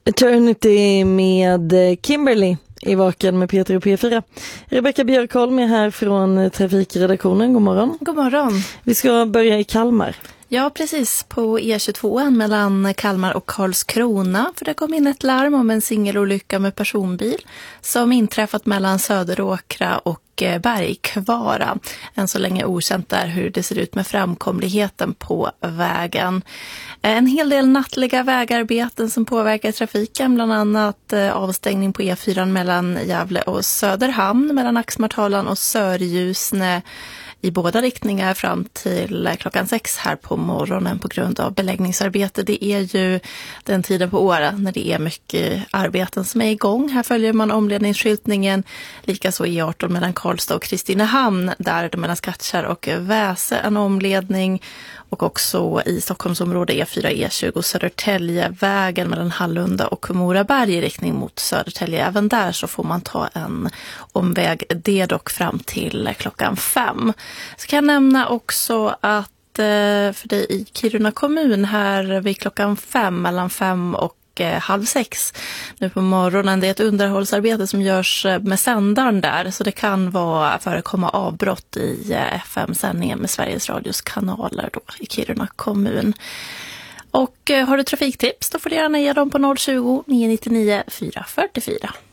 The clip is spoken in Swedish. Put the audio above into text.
Eternity med Kimberly i Vaken med Peter och P4. Rebecka Björkholm är här från trafikredaktionen. God morgon. God morgon. Vi ska börja i Kalmar. Ja, precis. På E22 mellan Kalmar och Karlskrona. För det kom in ett larm om en singelolycka med personbil som inträffat mellan Söderåkra och Bergkvara. Än så länge okänt där hur det ser ut med framkomligheten på vägen. En hel del nattliga vägarbeten som påverkar trafiken, bland annat avstängning på E4 mellan Gävle och Söderhamn, mellan Axmartalan och Sörljusne i båda riktningar fram till klockan 6 här på morgonen på grund av beläggningsarbete. Det är ju den tiden på året när det är mycket arbeten som är igång. Här följer man omledningsskyltningen, likaså E18 mellan Karlstad och Kristinehamn, där det mellan Skattkärr och Väse en omledning, och också i Stockholmsområdet E4, E20 Södertäljevägen mellan Hallunda och Moraberg i riktning mot Södertälje. Även där så får man ta en omväg, det dock fram till klockan 5. Så kan jag nämna också att för dig i Kiruna kommun här vid klockan 5, mellan 5 och halv 6 nu på morgonen. Det är ett underhållsarbete som görs med sändaren där, så det kan förekomma avbrott i FM-sändningen med Sveriges Radios kanaler då i Kiruna kommun. Och har du trafiktips, då får du gärna ge dem på 020 999 444.